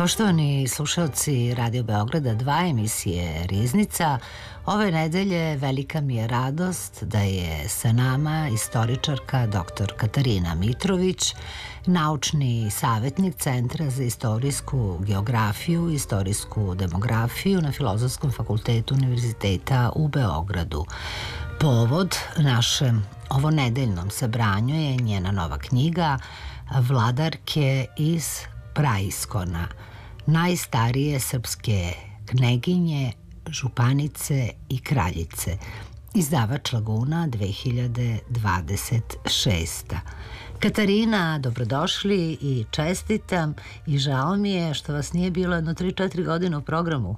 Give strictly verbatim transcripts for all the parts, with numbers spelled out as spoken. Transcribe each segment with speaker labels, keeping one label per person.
Speaker 1: Poštovani slušalci Radio Beograda dva emisije Riznica, ove nedelje velika mi je radost da je sa nama istoričarka doktor Katarina Mitrović, naučni savjetnik Centra za istorijsku geografiju i istorijsku demografiju na Filozofskom fakultetu Univerziteta u Beogradu. Povod našem ovonedeljnom sabranju je njena nova knjiga Vladarke iz Praiskona, najstarije srpske kneginje, županice i kraljice. Izdavač Laguna dve hiljade dvadeset šesta. Katarina, dobrodošli i čestitam i žao mi je što vas nije bilo jedno tri četiri godine u programu.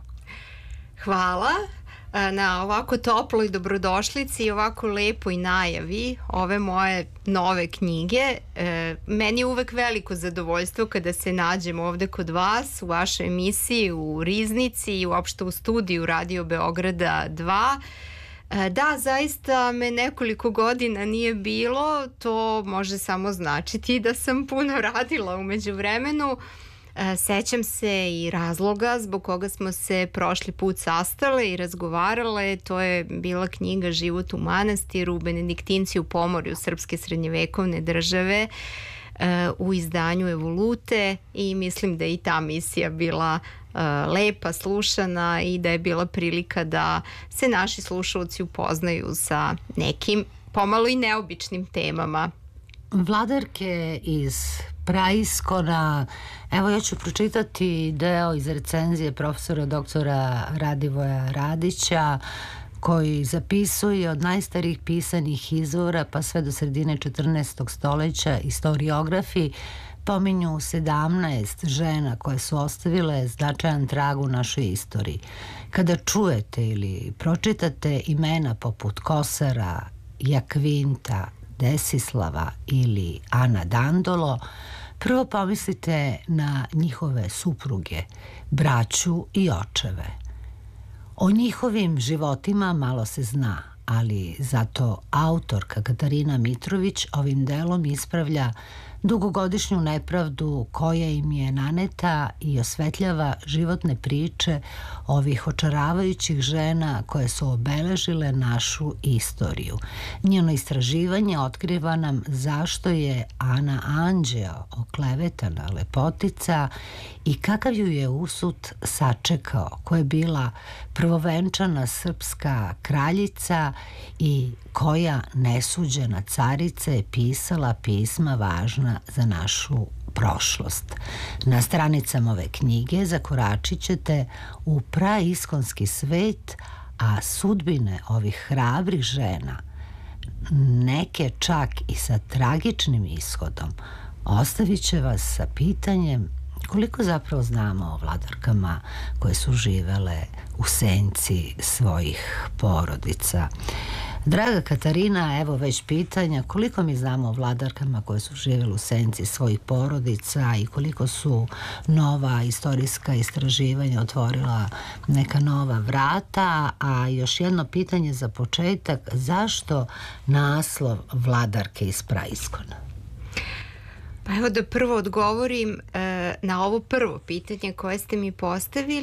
Speaker 2: Hvala na ovako toploj dobrodošlici i ovako lepoj najavi ove moje nove knjige. E, meni je uvek veliko zadovoljstvo kada se nađem ovde kod vas u vašoj emisiji, u Riznici i uopšte u studiju Radio Beograda dva. E, da, zaista me nekoliko godina nije bilo, to može samo značiti da sam puno radila umeđu vremenu. Sećam se i razloga zbog koga smo se prošli put sastale i razgovarale. To je bila knjiga Život u manastiru, Benediktinci u Pomorju srpske srednjevekovne države u izdanju Evolute, i mislim da je i ta misija bila lepa, slušana i da je bila prilika da se naši slušalci upoznaju sa nekim pomalo i neobičnim temama.
Speaker 1: Vladarke iz Praiskona, evo ja ću pročitati deo iz recenzije profesora doktora Radivoja Radića, koji zapisuje od najstarijih pisanih izvora pa sve do sredine četrnaestog stoleća historiografi pominju sedamnaest žena koje su ostavile značajan trag u našoj istoriji. Kada čujete ili pročitate imena poput Kosara, Jakvinta, Desislava ili Ana Dandolo, prvo pomislite na njihove supruge, braću i očeve. O njihovim životima malo se zna, ali zato autorka Katarina Mitrović ovim delom ispravlja dugogodišnju nepravdu koja im je naneta i osvetljava životne priče ovih očaravajućih žena koje su obeležile našu istoriju. Njeno istraživanje otkriva nam zašto je Ana Anđeo oklevetana lepotica i kakav ju je usud sačekao, koja je bila prvovenčana srpska kraljica i koja nesuđena carica je pisala pisma važna za našu prošlost. Na stranicama ove knjige zakoračit ćete u praiskonski svet, a sudbine ovih hrabrih žena, neke čak i sa tragičnim ishodom, ostavit će vas sa pitanjem koliko zapravo znamo o vladarkama koje su živele u senci svojih porodica. Draga Katarina, evo već pitanja, koliko mi znamo o vladarkama koje su živjele u senci svojih porodica i koliko su nova istorijska istraživanja otvorila neka nova vrata, a još jedno pitanje za početak, zašto naslov Vladarke iz Praiskona?
Speaker 2: Pa evo da prvo odgovorim e, na ovo prvo pitanje koje ste mi postavili.